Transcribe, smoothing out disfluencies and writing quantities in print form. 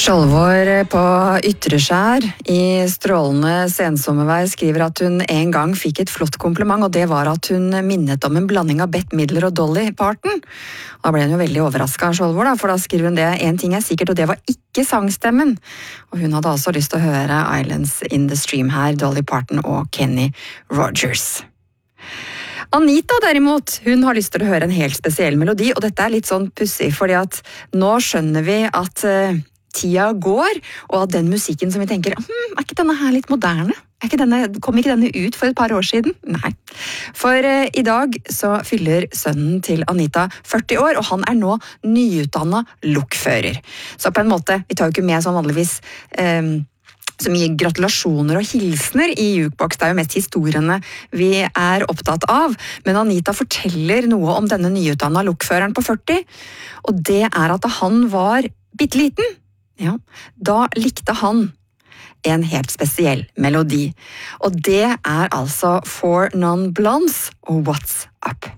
Skjoldvår på Ytreskjær i strålende sensommervær skriver at hun en gang fikk et flott kompliment, og det var at hun minnet om en blanding av Bette Midler og Dolly Parton. Da ble hun jo veldig overrasket, Skjoldvår, for da skriver hun det: en ting er sikkert, og det var ikke sangstemmen. Og hun hadde altså lyst til å høre Islands in the Stream her, Dolly Parton og Kenny Rogers. Anita derimot, hun har lyst til å høre en helt spesiell melodi, og dette er litt sånn pussig, fordi at nå skjønner vi at tida går, og at den musikken som vi tenker, er ikke denne her litt moderne? Kom ikke denne ut for et par år siden? Nei. For i dag så fyller sønnen til Anita 40 år, og han er nå nyutdannet lokfører. Så på en måte, vi tar jo ikke med sånn vanligvis så mye gratulasjoner og hilsner i Jukebox, det er jo mest historiene vi er opptatt av, men Anita forteller noe om denne nyutdannede lokføreren på 40, og det er at da han var bitteliten, ja, da likte han en helt spesiell melodi, og det er altså Four Non Blondes og What's Up.